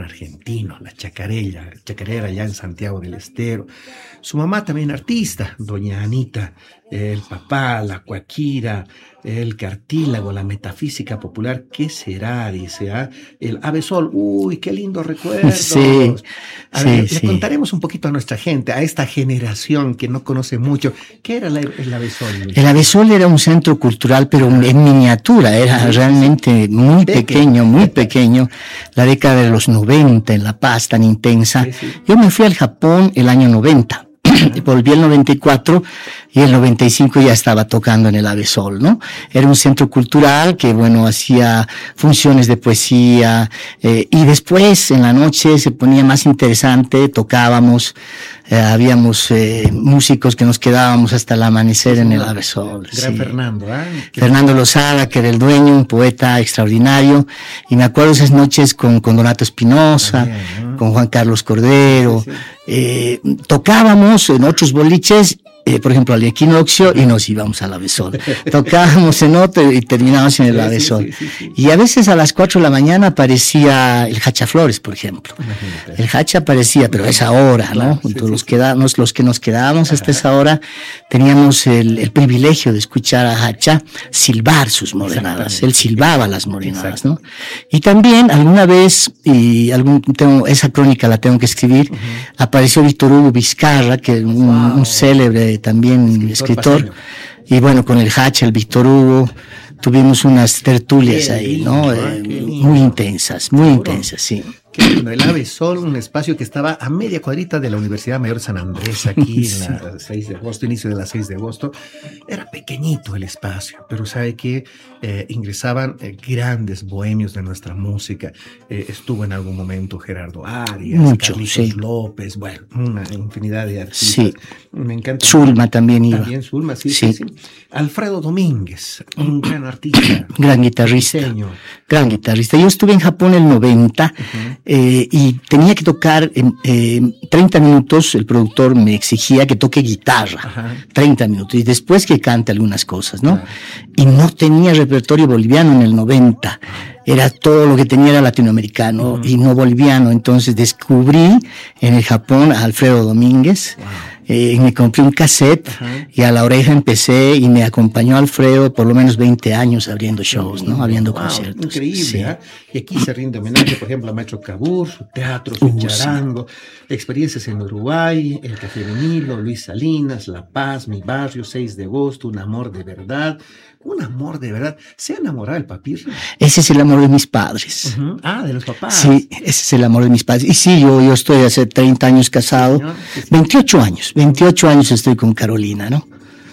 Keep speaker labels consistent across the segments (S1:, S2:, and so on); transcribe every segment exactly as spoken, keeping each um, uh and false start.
S1: folclore argentino, la chacarera, chacarera allá en Santiago del Estero. Su mamá también artista, doña Anita, el papá, la cuaquira, el cartílago, la metafísica popular. ¿Qué será? Dice, ¿ah? El Ave Sol. Uy, qué lindo recuerdo.
S2: Sí,
S1: a ver,
S2: sí,
S1: le
S2: sí.
S1: contaremos un poquito a nuestra gente, a esta generación que no conoce mucho. ¿Qué era la, el Ave Sol?
S2: El Ave Sol era un centro cultural, pero en miniatura, era sí, realmente sí. muy Peque. pequeño, muy pequeño. La década de los noventa en La Paz, tan intensa. Sí, sí. Yo me fui al Japón el año noventa. Volví el noventa y cuatro y el noventa y cinco ya estaba tocando en el Ave Sol, ¿no? Era un centro cultural que, bueno, hacía funciones de poesía, eh, y después en la noche se ponía más interesante, tocábamos, eh, habíamos eh, músicos que nos quedábamos hasta el amanecer en el Ave Sol.
S1: Gran
S2: sí.
S1: Fernando, ¿eh?
S2: Fernando Lozada, que era el dueño, un poeta extraordinario, y me acuerdo esas noches con, con Donato Espinosa, ¿no? Con Juan Carlos Cordero, sí, sí. Eh, tocábamos en otros boliches, eh, por ejemplo al Equinoccio, y nos íbamos al Ave Sol. Tocábamos en otro y terminábamos en el Ave Sol. Sí, sí, sí, sí. Y a veces a las cuatro de la mañana aparecía el Hacha Flores, por ejemplo. Imagínate. El Hacha aparecía, pero a esa hora, ¿no? Sí, sí, los, sí. Quedábamos, los que nos quedábamos hasta esa hora teníamos el, el privilegio de escuchar a Hacha silbar sus morenadas. Él silbaba las morenadas, ¿no? Y también alguna vez, y algún, tengo, esa crónica la tengo que escribir, uh-huh. apareció Víctor Hugo Vizcarra, que es un, wow. un célebre también escritor, escritor y bueno, con el Hacha, el Víctor Hugo, tuvimos unas tertulias qué ahí, lindo, ¿no? Eh, muy intensas, muy Seguro. intensas, sí.
S1: Qué lindo, el Ave Sol, un espacio que estaba a media cuadrita de la Universidad Mayor de San Andrés, aquí sí. en la seis de agosto, inicio de la seis de agosto. Era pequeñito el espacio, pero sabe que eh, ingresaban eh, grandes bohemios de nuestra música. Eh, estuvo en algún momento Gerardo Arias,
S2: Mucho,
S1: Carlitos
S2: sí.
S1: López, bueno, una infinidad de artistas.
S2: Sí.
S1: Me encanta.
S2: Zulma también iba.
S1: También Zulma, sí, sí, sí. sí. Alfredo Domínguez, un gran artista.
S2: Gran guitarrista.
S1: Diseño.
S2: Gran guitarrista. Yo estuve en Japón en el noventa, uh-huh. eh, y tenía que tocar en eh, treinta minutos. El productor me exigía que toque guitarra, uh-huh. treinta minutos, y después que cante algunas cosas, ¿no? Uh-huh. Y no tenía repertorio boliviano en el noventa. Era todo lo que tenía era latinoamericano uh-huh. y no boliviano. Entonces descubrí en el Japón a Alfredo Domínguez. Wow. Eh, me compré un cassette uh-huh. y a la oreja empecé, y me acompañó Alfredo por lo menos veinte años abriendo shows, ¿no? Abriendo wow, conciertos.
S1: Increíble,
S2: sí.
S1: ¿eh? Y aquí se rinde homenaje, por ejemplo, a Maestro Cabur, su teatro, su uh, charango, sí. experiencias en Uruguay, el Café Vinilo, Luis Salinas, La Paz, Mi Barrio, seis de agosto, Un Amor de Verdad. Un amor de verdad. ¿Se ha enamorado el Papirri?
S2: Ese es el amor de mis padres.
S1: Uh-huh. Ah, de los papás.
S2: Sí, ese es el amor de mis padres. Y sí, yo, yo estoy hace treinta años casado. Sí, sí, sí. veintiocho años. veintiocho años estoy con Carolina, ¿no?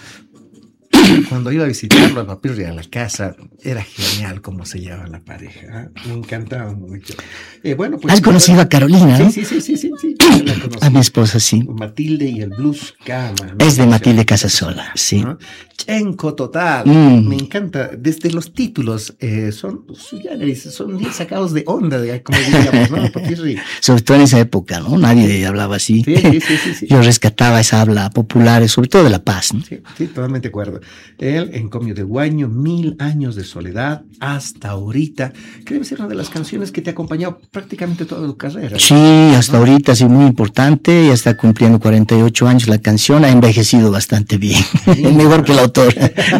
S1: Cuando iba a visitarlo a Papirri a la casa, era genial cómo se llevaba la pareja. ¿eh? Me encantaba mucho. Eh, bueno, pues,
S2: ¿has conocido a Carolina, no?
S1: Sí, sí, sí, sí, sí. La
S2: a mi esposa, sí.
S1: Matilde y el Blues Cama. ¿no?
S2: Es de Matilde Casasola, sí.
S1: ¿no? Chenco total.
S2: Mm.
S1: Me encanta. Desde los títulos, eh, son, son bien sacados de onda, de, como diríamos, ¿no? Papirri.
S2: Sobre todo en esa época, ¿no? Nadie hablaba así.
S1: Sí, sí, sí, sí, sí.
S2: Yo rescataba esa habla popular, sobre todo de La Paz, ¿no?
S1: Sí, sí, totalmente de acuerdo. Él, Encomio de Guaño, Mil Años de Soledad, hasta ahorita, que debe ser una de las canciones que te ha acompañado prácticamente toda tu carrera.
S2: Sí, hasta ¿no? ahorita, sí, muy importante. Ya está cumpliendo cuarenta y ocho años la canción, ha envejecido bastante bien. Sí, mejor que el autor.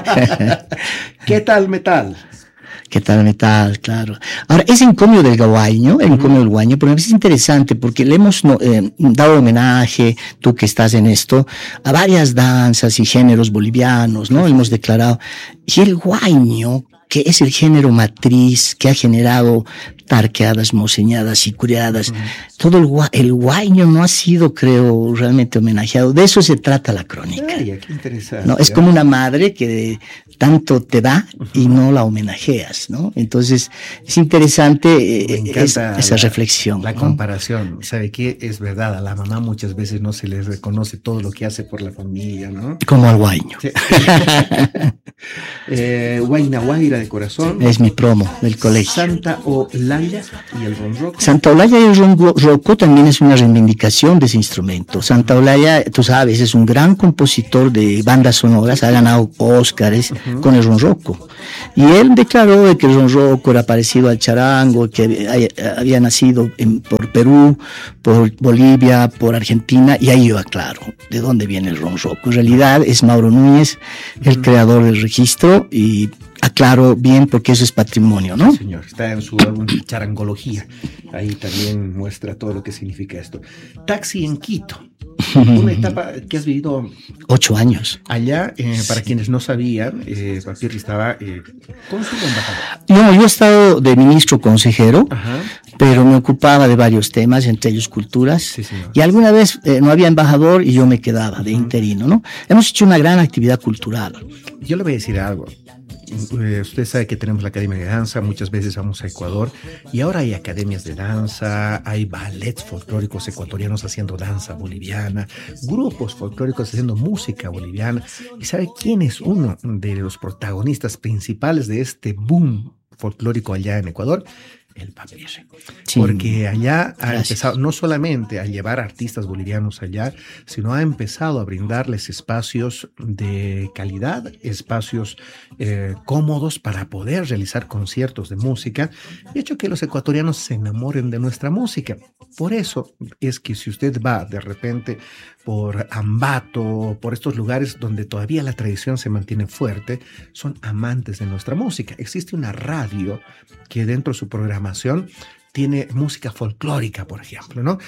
S1: ¿Qué tal Metal?
S2: ¿Qué tal Metal? Claro. Ahora, ese encomio del Guaño, el encomio del Guaño, pero es interesante porque le hemos no, eh, dado homenaje, tú que estás en esto, a varias danzas y géneros bolivianos, ¿no? Hemos declarado. Y el Guaño, que es el género matriz que ha generado tarqueadas, moseñadas y curiadas. Uh-huh. Todo el, gua, el guaño no ha sido, creo, realmente homenajeado. De eso se trata la crónica.
S1: Ay, qué interesante.
S2: ¿No? Es como una madre que tanto te da uh-huh. y no la homenajeas, ¿no? Entonces, es interesante eh, es, esa
S1: la,
S2: reflexión.
S1: La
S2: ¿no?
S1: comparación. ¿Sabe qué? Es verdad, a la mamá muchas veces no se le reconoce todo lo que hace por la familia, ¿no?
S2: Como al guaño.
S1: Sí. eh, Guayna Guaira de corazón.
S2: Es mi promo del colegio.
S1: Santa Olalla y el ronroco.
S2: Santa Olalla y el ronroco también es una reivindicación de ese instrumento. Santa Olalla, tú sabes, es un gran compositor de bandas sonoras, ha ganado Óscares uh-huh. con el ronroco. Y él declaró de que el ronroco era parecido al charango, que había nacido en, por Perú, por Bolivia, por Argentina, y ahí yo aclaro de dónde viene el ronroco. En realidad es Mauro Núñez, el uh-huh. creador del registro, y aclaro bien porque eso es patrimonio, ¿no?
S1: Sí, señor, está en su álbum Charangología, ahí también muestra todo lo que significa esto. Taxi en Quito, una etapa que has vivido
S2: ocho años.
S1: Allá, eh, para sí. quienes no sabían, eh, Papirri estaba eh, cónsul embajador.
S2: No, yo he estado de ministro consejero, ajá. pero me ocupaba de varios temas, entre ellos culturas, sí, y alguna vez eh, no había embajador y yo me quedaba de uh-huh. interino, ¿no? Hemos hecho una gran actividad cultural.
S1: Yo le voy a decir algo. Eh, usted sabe que tenemos la Academia de Danza, muchas veces vamos a Ecuador y ahora hay academias de danza, hay ballets folclóricos ecuatorianos haciendo danza boliviana, grupos folclóricos haciendo música boliviana. ¿Y sabe quién es uno de los protagonistas principales de este boom folclórico allá en Ecuador? El Papirri, sí, porque allá ha gracias. empezado no solamente a llevar artistas bolivianos allá, sino ha empezado a brindarles espacios de calidad, espacios eh, cómodos para poder realizar conciertos de música, y ha hecho que los ecuatorianos se enamoren de nuestra música. Por eso es que si usted va de repente por Ambato, por estos lugares donde todavía la tradición se mantiene fuerte, son amantes de nuestra música. Existe una radio que dentro de su programación tiene música folclórica, por ejemplo, ¿no?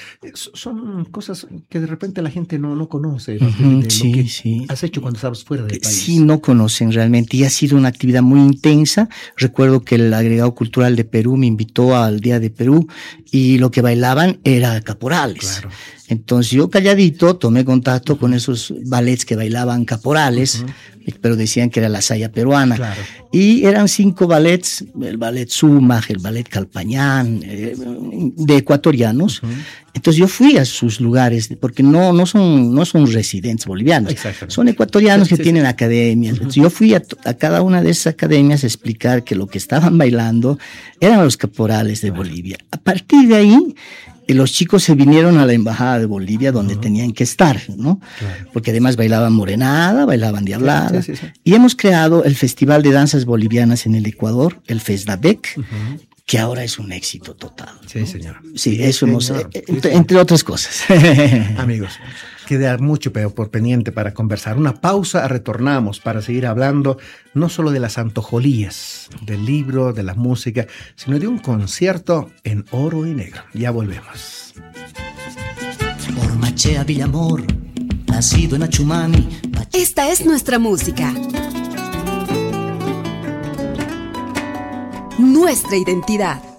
S1: Son cosas que de repente la gente no, no conoce. ¿no?
S2: Uh-huh,
S1: de
S2: sí,
S1: lo que
S2: sí.
S1: has hecho cuando estabas fuera del país.
S2: Sí, no conocen realmente y ha sido una actividad muy intensa. Recuerdo que el agregado cultural de Perú me invitó al Día de Perú y lo que bailaban era caporales.
S1: Claro.
S2: Entonces yo calladito tomé contacto con esos ballets que bailaban caporales, uh-huh. pero decían que era la saya peruana.
S1: Claro.
S2: Y eran cinco ballets, el ballet Sumaj, el ballet Calpañán, eh, de ecuatorianos. Uh-huh. Entonces yo fui a sus lugares, porque no, no, son, no son residentes bolivianos, son ecuatorianos que sí, tienen sí. academias. Uh-huh. Entonces yo fui a, a cada una de esas academias a explicar que lo que estaban bailando eran los caporales de claro. Bolivia. A partir de ahí, los chicos se vinieron a la embajada de Bolivia donde uh-huh. tenían que estar, ¿no? Claro. Porque además bailaban morenada, bailaban diablada. Sí, sí, sí, sí. Y hemos creado el Festival de Danzas Bolivianas en el Ecuador, el FESDABEC, uh-huh. que ahora es un éxito total.
S1: Sí, ¿no? señor.
S2: Sí,
S1: sí,
S2: eso
S1: señor.
S2: hemos,
S1: sí,
S2: entre,
S1: señor.
S2: entre otras cosas.
S1: Amigos, queda mucho pero por pendiente para conversar. Una pausa, retornamos para seguir hablando no solo de las antojolías, del libro, de la música, sino de un concierto en oro y negro. Ya volvemos.
S3: Por Machea Villamor, nacido en Achumani.
S4: Esta es nuestra música. Nuestra identidad.